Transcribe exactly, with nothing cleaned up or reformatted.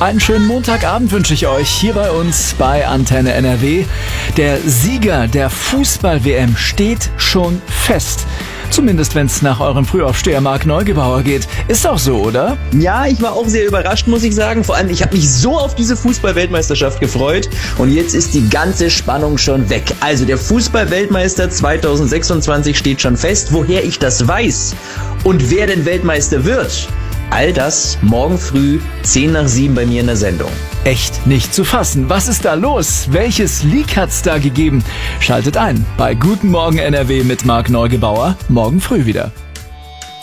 Einen schönen Montagabend wünsche ich euch hier bei uns bei Antenne N R W. Der Sieger der Fußball-W M steht schon fest. Zumindest wenn es nach eurem Frühaufsteher Marc Neugebauer geht. Ist doch so, oder? Ja, ich war auch sehr überrascht, muss ich sagen. Vor allem, ich habe mich so auf diese Fußball-Weltmeisterschaft gefreut. Und jetzt ist die ganze Spannung schon weg. Also der Fußball-Weltmeister zwanzig sechsundzwanzig steht schon fest. Woher ich das weiß und wer denn Weltmeister wird, all das morgen früh zehn nach sieben bei mir in der Sendung. Echt nicht zu fassen. Was ist da los? Welches Leak hat's da gegeben? Schaltet ein bei Guten Morgen N R W mit Marc Neugebauer morgen früh wieder.